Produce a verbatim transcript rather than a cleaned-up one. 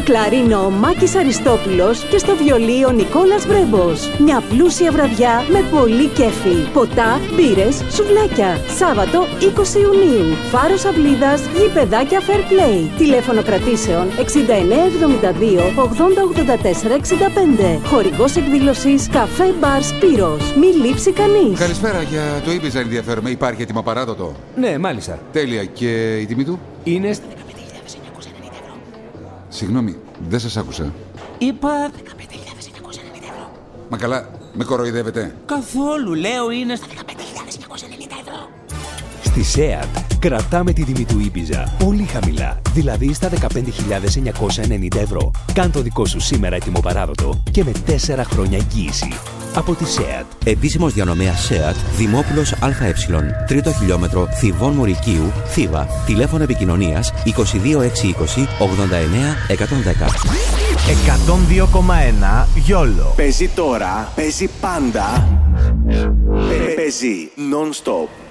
κλαρίνο ο Μάκης Αριστόπουλος και στο βιολί ο Νικόλας Βρέμπος. Μια πλούσια βραδιά με πολύ κέφι. Ποτά, μπύρες, σουβλάκια. Σάββατο είκοσι Ιουνίου. Φάρος Αυλίδας, γηπεδάκια Fair Play. Τηλέφωνο κρατήσεων εξήντα εννέα εβδομήντα δύο ογδόντα ογδόντα τέσσερα εξήντα πέντε. Χορηγός εκδήλωσης Καφέ Μπαρ Σπύρος. Μη λείψει κανείς. Καλησπέρα, για το Ibiza ενδιαφέρομαι. Υπάρχει έτοιμο παράδοτο? Ναι, μάλιστα. Τέλεια. Και η τιμή του? Είναι... δεκαπέντε χιλιάδες εννιακόσια ενενήντα ευρώ. Συγγνώμη, δεν σας άκουσα. Είπα... δεκαπέντε χιλιάδες εννιακόσια ενενήντα ευρώ. Μα καλά, με κοροϊδεύετε? Καθόλου, λέω είναι... στα δεκαπέντε χιλιάδες εννιακόσια ενενήντα ευρώ. Στη ΣΕΑΤ κρατάμε τη τιμή του Ibiza πολύ χαμηλά, δηλαδή στα δεκαπέντε χιλιάδες εννιακόσια ενενήντα ευρώ. Κάν το δικό σου σήμερα έτοιμο παράδοτο και με τέσσερα χρόνια εγγύηση. Από τη ΣΕΑΤ. Επίσημος διανομέας ΣΕΑΤ, Δημόπουλος ΑΕ, τρίτο χιλιόμετρο, Θηβών Μουρικίου, Θήβα. Τηλέφωνο επικοινωνίας είκοσι δύο εξακόσια είκοσι ογδόντα εννέα εκατόν δέκα. εκατόν δύο κόμμα ένα Γιόλο. Παίζει τώρα, παίζει πάντα. Παίζει non-stop.